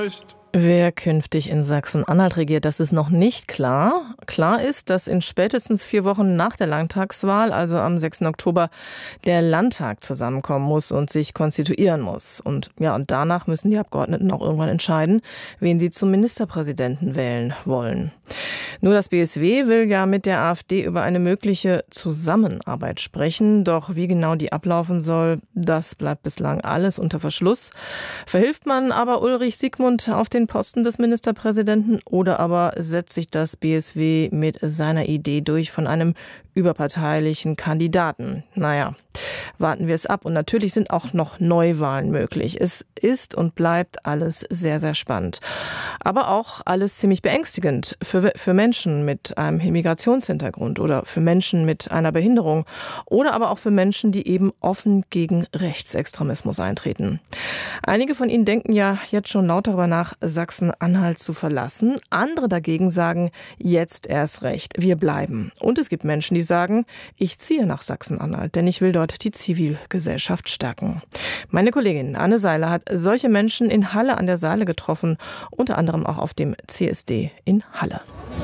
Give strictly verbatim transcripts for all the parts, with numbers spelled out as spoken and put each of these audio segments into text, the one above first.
Recht. Wer künftig in Sachsen-Anhalt regiert, das ist noch nicht klar. Klar ist, dass in spätestens vier Wochen nach der Landtagswahl, also am sechsten Oktober, der Landtag zusammenkommen muss und sich konstituieren muss. Und ja, und danach müssen die Abgeordneten auch irgendwann entscheiden, wen sie zum Ministerpräsidenten wählen wollen. Nur das B S W will ja mit der AfD über eine mögliche Zusammenarbeit sprechen. Doch wie genau die ablaufen soll, das bleibt bislang alles unter Verschluss. Verhilft man aber Ulrich Siegmund auf den Posten des Ministerpräsidenten oder aber setzt sich das B S W mit seiner Idee durch von einem überparteilichen Kandidaten? Naja, warten wir es ab. Und natürlich sind auch noch Neuwahlen möglich. Es ist und bleibt alles sehr, sehr spannend. Aber auch alles ziemlich beängstigend für, für Menschen mit einem Migrationshintergrund oder für Menschen mit einer Behinderung oder aber auch für Menschen, die eben offen gegen Rechtsextremismus eintreten. Einige von ihnen denken ja jetzt schon laut darüber nach, Sachsen-Anhalt zu verlassen. Andere dagegen sagen, jetzt erst recht, wir bleiben. Und es gibt Menschen, die sagen, ich ziehe nach Sachsen-Anhalt, denn ich will dort die Zivilgesellschaft stärken. Meine Kollegin Anne Seiler hat solche Menschen in Halle an der Saale getroffen, unter anderem auch auf dem C S D in Halle.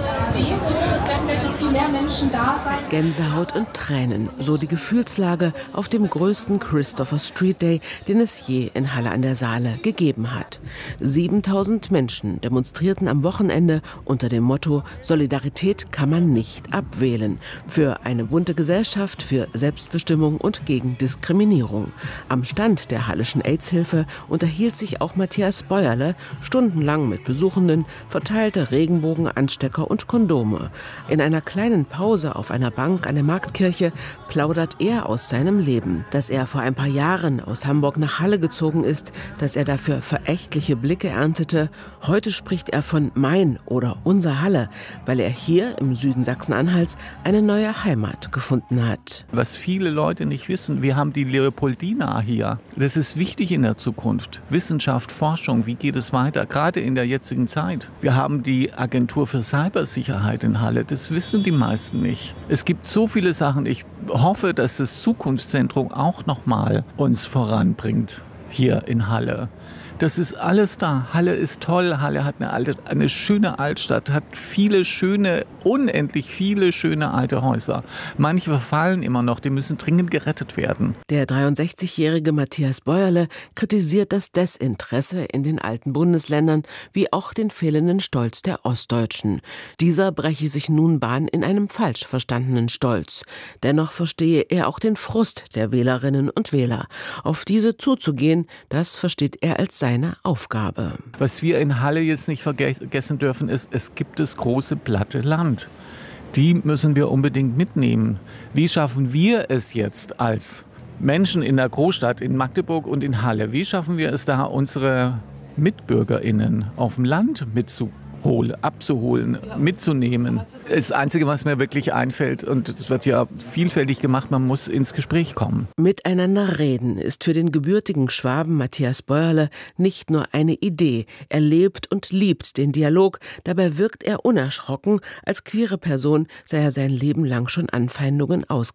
Es werden vielleicht noch viel mehr Menschen da sein. Gänsehaut und Tränen, so die Gefühlslage auf dem größten Christopher Street Day, den es je in Halle an der Saale gegeben hat. siebentausend Menschen demonstrierten am Wochenende unter dem Motto Solidarität kann man nicht abwählen. Für eine bunte Gesellschaft, für Selbstbestimmung und gegen Diskriminierung. Am Stand der Halleschen AIDS-Hilfe unterhielt sich auch Matthias Bäuerle stundenlang mit Besuchenden, verteilte Regenbogen, Anstecker und Kondome. In einer kleinen Pause auf einer Bank an der Marktkirche plaudert er aus seinem Leben, dass er vor ein paar Jahren aus Hamburg nach Halle gezogen ist, dass er dafür verächtliche Blicke erntete. Heute spricht er von mein oder unser Halle, weil er hier im Süden Sachsen-Anhalts eine neue Heimat gefunden hat. Was viele Leute nicht wissen, wir haben die Leopoldina hier. Das ist wichtig in der Zukunft. Wissenschaft, Forschung, wie geht es weiter, gerade in der jetzigen Zeit. Wir haben die Agentur für Cybersicherheit in Halle, das wissen die meisten nicht. Es gibt so viele Sachen, ich hoffe, dass das Zukunftszentrum auch nochmal uns voranbringt hier in Halle. Das ist alles da. Halle ist toll. Halle hat eine, alte, eine schöne Altstadt, hat viele schöne, unendlich viele schöne alte Häuser. Manche verfallen immer noch, die müssen dringend gerettet werden. Der dreiundsechzigjährige Matthias Bäuerle kritisiert das Desinteresse in den alten Bundesländern wie auch den fehlenden Stolz der Ostdeutschen. Dieser breche sich nun Bahn in einem falsch verstandenen Stolz. Dennoch verstehe er auch den Frust der Wählerinnen und Wähler. Auf diese zuzugehen, das versteht er als seine Aufgabe. Was wir in Halle jetzt nicht vergessen dürfen, ist, es gibt das große platte Land. Die müssen wir unbedingt mitnehmen. Wie schaffen wir es jetzt als Menschen in der Großstadt, in Magdeburg und in Halle, wie schaffen wir es da, unsere MitbürgerInnen auf dem Land mitzuholen, abzuholen, mitzunehmen? Das Einzige, was mir wirklich einfällt, und das wird ja vielfältig gemacht, man muss ins Gespräch kommen. Miteinander reden ist für den gebürtigen Schwaben Matthias Bäuerle nicht nur eine Idee. Er lebt und liebt den Dialog. Dabei wirkt er unerschrocken. Als queere Person sei er sein Leben lang schon Anfeindungen ausgesetzt.